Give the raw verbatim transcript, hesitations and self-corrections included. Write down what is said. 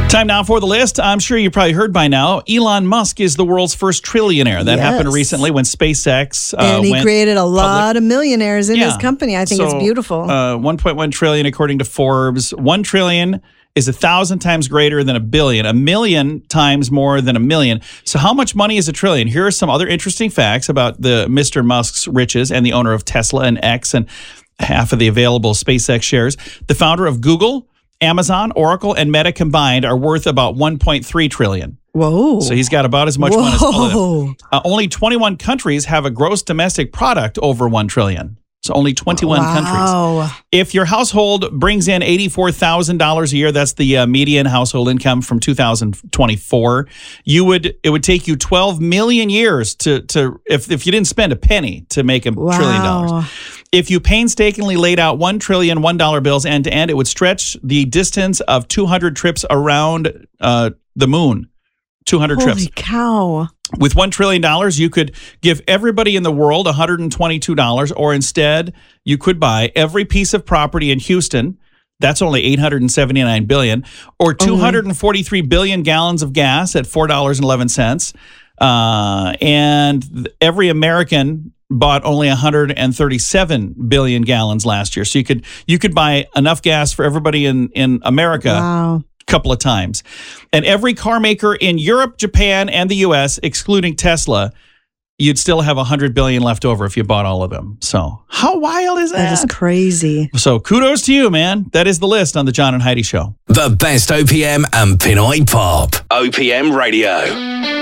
Time now for the list. I'm sure you probably heard by now, Elon Musk is the world's first trillionaire. That Yes. happened recently when SpaceX uh, and he went created a lot public. of millionaires in Yeah. his company. I think So, it's beautiful. Uh, one point one trillion according to Forbes. One trillion is a thousand times greater than a billion. A million times more than a million. So how much money is a trillion? Here are some other interesting facts about the Mister Musk's riches and the owner of Tesla and X and half of the available SpaceX shares. The founder of Google, Amazon, Oracle, and Meta combined are worth about one point three trillion. Whoa. So he's got about as much Whoa. money as all of them. Uh, only twenty-one countries have a gross domestic product over one trillion. So only twenty-one wow. countries. If your household brings in eighty-four thousand dollars a year, that's the uh, median household income from two thousand twenty-four, you would it would take you twelve million years to to if if you didn't spend a penny to make a Wow. trillion dollars. If you painstakingly laid out one trillion one dollar bills end to end, it would stretch the distance of two hundred trips around uh, the moon. two hundred Holy trips. cow. With one trillion dollars, you could give everybody in the world one hundred twenty-two dollars, or instead, you could buy every piece of property in Houston. That's only eight hundred seventy-nine billion dollars, or two hundred forty-three billion gallons of gas at four dollars and eleven cents. Uh, and every American bought only one hundred thirty-seven billion gallons last year. So you could you could buy enough gas for everybody in, in America. Wow. Couple of times. And every car maker in Europe, Japan, and the U S, excluding Tesla, you'd still have one hundred billion left over if you bought all of them. So how wild is that? That is crazy. So kudos to you, man. That is the list on the John and Heidi Show. The best O P M and Pinoy Pop. O P M Radio.